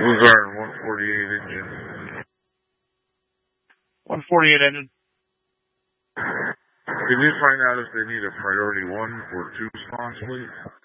Luzerne, 148 engine. 148 engine. Can you find out if they need a priority 1 or 2 response, please?